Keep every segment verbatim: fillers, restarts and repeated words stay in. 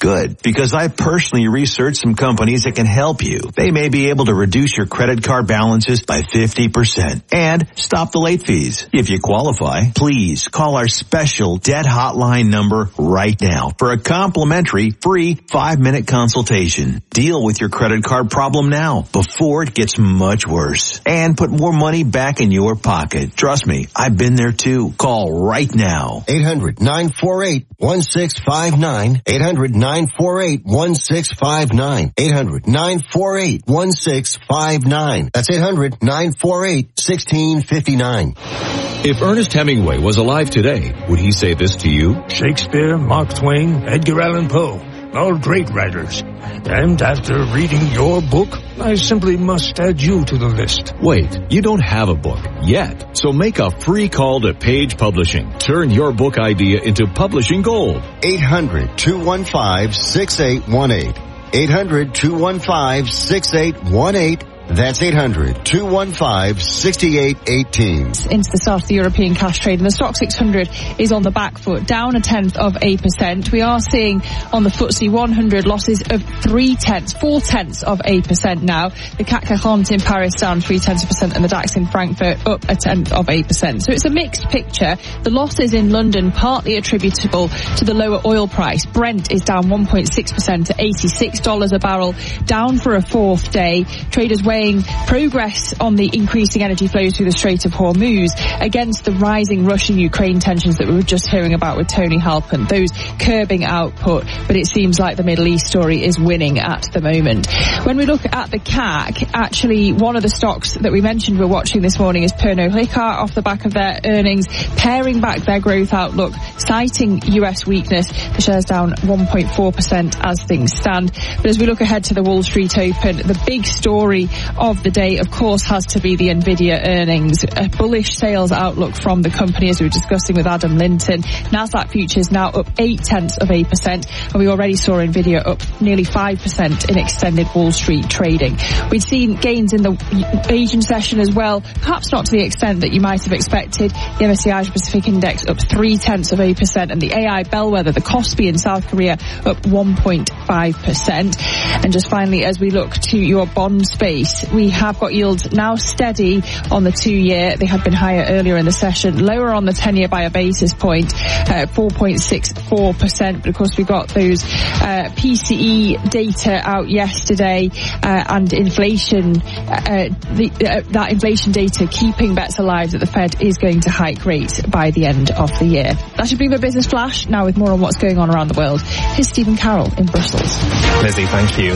Good, because I personally researched some companies that can help you. They may be able to reduce your credit card balances by fifty percent and stop the late fees. If you qualify, please call our special debt hotline number right now for a complimentary free five-minute consultation. Deal with your credit card problem now before it gets much worse and put more money back in your pocket. Trust me, I've been there too. Call right now. eight hundred nine four eight one six five nine. eight hundred nine four eight one six five nine. eight hundred nine four eight one six five nine. That's eight hundred nine four eight one six five nine. If Ernest Hemingway was alive today, would he say this to you? Shakespeare, Mark Twain, Edgar Allan Poe, all great writers. And after reading your book, I simply must add you to the list. Wait, you don't have a book yet, so make a free call to Page Publishing. Turn your book idea into publishing gold. eight hundred two one five six eight one eight. eight hundred two one five six eight one eight. That's eight hundred two one five six eight one eight. Into the start of the European cash trade, and the Stock six hundred is on the back foot, down a tenth of a percent. We are seeing on the F T S E one hundred losses of three tenths, four tenths of a percent now. The C A C quarante in Paris down three tenths of a percent, and the DAX in Frankfurt up a tenth of a percent. So it's a mixed picture. The losses in London partly attributable to the lower oil price. Brent is down one point six percent to eighty-six dollars a barrel, down for a fourth day. Traders weighing progress on the increasing energy flows through the Strait of Hormuz against the rising Russian-Ukraine tensions that we were just hearing about with Tony Halpern, those curbing output, but it seems like the Middle East story is winning at the moment. When we look at the C A C, actually one of the stocks that we mentioned we're watching this morning is Pernod Ricard off the back of their earnings, paring back their growth outlook, citing U S weakness. The share's down one point four percent as things stand. But as we look ahead to the Wall Street Open, the big story of the day, of course, has to be the Nvidia earnings. A bullish sales outlook from the company, as we were discussing with Adam Linton. Nasdaq futures now up eight tenths of a percent, and we already saw Nvidia up nearly five percent in extended Wall Street trading. We'd seen gains in the Asian session as well, perhaps not to the extent that you might have expected. The M S C I Asia Pacific Index up three tenths of a percent, and the A I bellwether, the Kospi in South Korea, up one point five percent. And just finally, as we look to your bond space, we have got yields now steady on the two-year. They had been higher earlier in the session, lower on the ten-year by a basis point, uh, four point six four percent. But of course, we got those uh, P C E data out yesterday, uh, and inflation, uh, the, uh, that inflation data keeping bets alive that the Fed is going to hike rates by the end of the year. That should be my business flash. Now with more on what's going on around the world, here's Stephen Carroll in Brussels. Lizzie, thank you.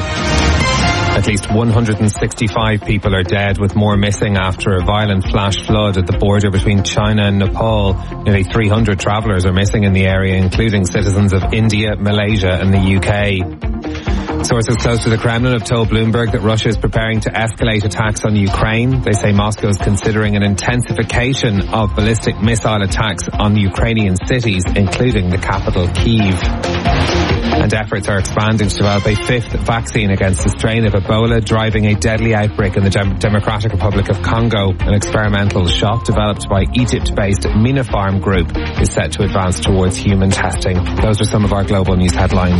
At least one hundred sixty-five people are dead, with more missing after a violent flash flood at the border between China and Nepal. Nearly three hundred travellers are missing in the area, including citizens of India, Malaysia and the U K. Sources close to the Kremlin have told Bloomberg that Russia is preparing to escalate attacks on Ukraine. They say Moscow is considering an intensification of ballistic missile attacks on Ukrainian cities, including the capital, Kyiv. And efforts are expanding to develop a fifth vaccine against the strain of Ebola, driving a deadly outbreak in the Dem- Democratic Republic of Congo. An experimental shot developed by Egypt-based Minapharm Group is set to advance towards human testing. Those are some of our global news headlines.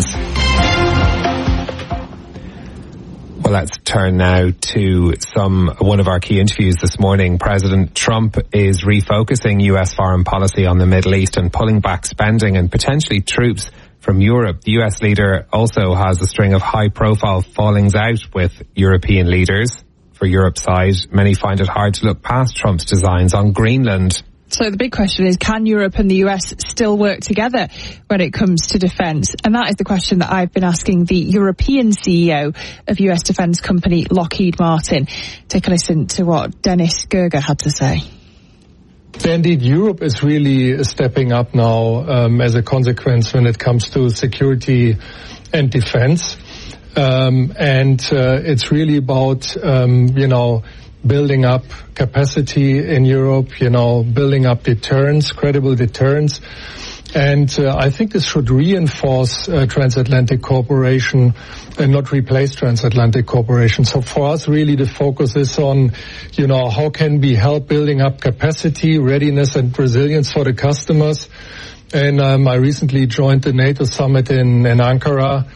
Well, let's turn now to some one of our key interviews this morning. President Trump is refocusing U S foreign policy on the Middle East and pulling back spending and potentially troops from Europe. The U S leader also has a string of high-profile fallings out with European leaders. For Europe's side, many find it hard to look past Trump's designs on Greenland. So the big question is, can Europe and the U S still work together when it comes to defence? And that is the question that I've been asking the European C E O of U S defence company Lockheed Martin. Take a listen to what Dennis Gerger had to say. Indeed, Europe is really stepping up now um, as a consequence when it comes to security and defense. Um, and uh, it's really about, um, you know, building up capacity in Europe, you know, building up deterrence, credible deterrence. And uh, I think this should reinforce uh, transatlantic cooperation and not replace transatlantic cooperation. So for us, really, the focus is on, you know, how can we help building up capacity, readiness and resilience for the customers. And um, I recently joined the NATO summit in, in Ankara.